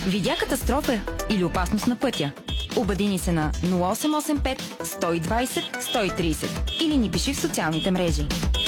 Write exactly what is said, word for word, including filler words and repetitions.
Видя катастрофа или опасност на пътя? Обади ни се на нула осем осем пет сто и двайсет сто и трийсет или ни пиши в социалните мрежи.